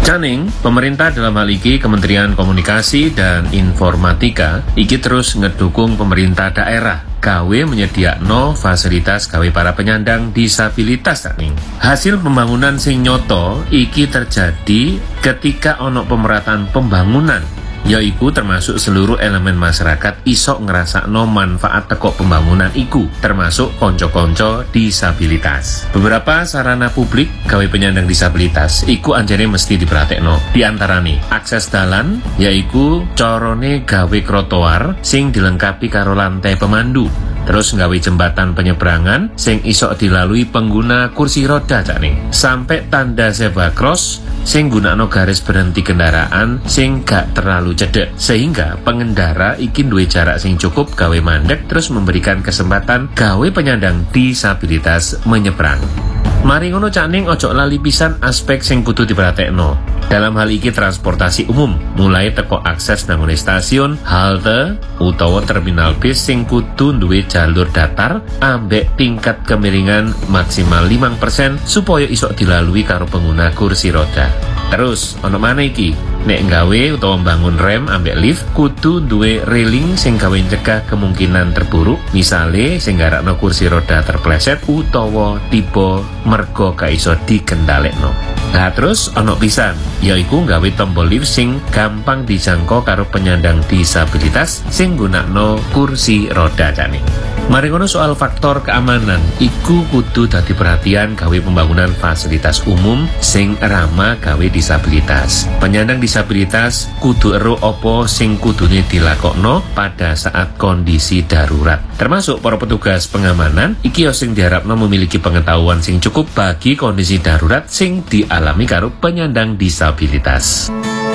Caning, pemerintah dalam hal iki Kementerian Komunikasi dan Informatika iki terus ngedukung pemerintah daerah gawe menyediakno fasilitas gawe para penyandang disabilitas Caning. Hasil pembangunan sing nyoto iki terjadi ketika ono pemerataan pembangunan, yaiku termasuk seluruh elemen masyarakat iso ngerasakno manfaat teko pembangunan iku, termasuk konco-konco disabilitas. Beberapa sarana publik gawe penyandang disabilitas iku anjane mesti dipratekno. Di antarane akses dalan, yaiku corone gawe trotoar sing dilengkapi karo lantai pemandu. Terus nggawe jembatan penyeberangan sing iso dilalui pengguna kursi roda Caning. Sampai tanda zebra cross sing gunakno garis berhenti kendaraan sing gak terlalu cedek, sehingga pengendara iki duwe jarak sing cukup gawe mandek, terus memberikan kesempatan gawe penyandang disabilitas menyeberang. Mari ngono Caning, ojo lali pisan aspek sing kudu diperhatekno. Dalam hal iki transportasi umum, mulai teko akses nang stasiun, halte, utawa terminal bis sing kudu duwe jalur datar ambek tingkat kemiringan maksimal 5% supaya iso dilalui karo pengguna kursi roda. Terus, ono mana iki? Nek gawe utawa bangun rem ambek lift kudu duwe railing sing gawencegah kemungkinan terburuk, misale sing garakno kursi roda terpleset utawa tiba mergo gak iso dikendalekno. Nah terus ono pisan, yaiku gawe tombol lift sing gampang dijangkau karo penyandang disabilitas sing gunakno kursi roda Caning. Mari ngono soal faktor keamanan iku kudu dadi perhatian gawe pembangunan fasilitas umum sing ramah gawe disabilitas. Penyandang disabilitas kudu ero opo sing kudune dilakokno pada saat kondisi darurat. Termasuk para petugas pengamanan iki sing diharapno memiliki pengetahuan sing cukup bagi kondisi darurat sing dialami karo penyandang disabilitas.